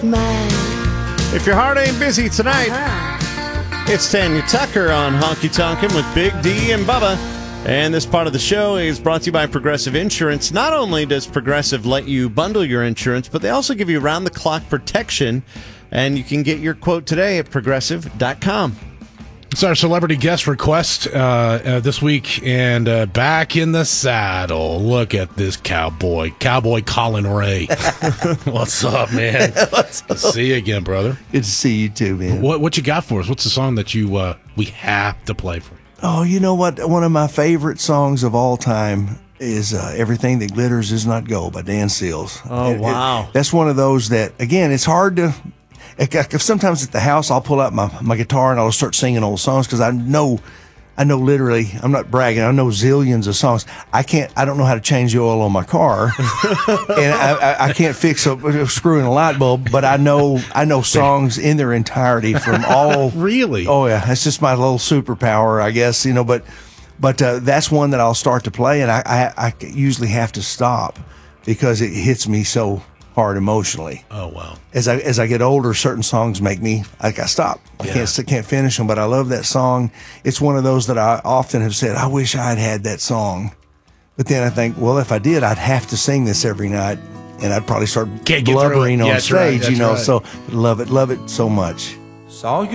If your heart ain't busy tonight, it's Tanya Tucker on Honky Tonkin' with Big D and Bubba. And this part of the show is brought to you by Progressive Insurance. Not only does Progressive let you bundle your insurance, but they also give you round-the-clock protection. And you can get your quote today at Progressive.com. It's our celebrity guest request this week, and back in the saddle. Look at this cowboy Colin Ray. What's up, man? What's up? See you again, brother. Good to see you too, man. What you got for us? What's the song that you we have to play for you? Oh, you know what? One of my favorite songs of all time is Everything That Glitters Is Not Gold by Dan Seals. Oh, wow. That's one of those that, again, it's hard to... Sometimes at the house, I'll pull out my guitar and I'll start singing old songs because I know literally, I'm not bragging, I know zillions of songs. I don't know how to change the oil on my car, and I can't fix a screw in a light bulb, but I know songs in their entirety from all. Really? Oh yeah, that's just my little superpower, I guess, but that's one that I'll start to play, and I usually have to stop because it hits me so hard emotionally. Oh wow! As I get older, certain songs make me I stop. I can't finish them. But I love that song. It's one of those that I often have said, I wish I'd had that song. But then I think, well, if I did, I'd have to sing this every night, and I'd probably start blubbering on stage. Right. So love it so much. Saw you.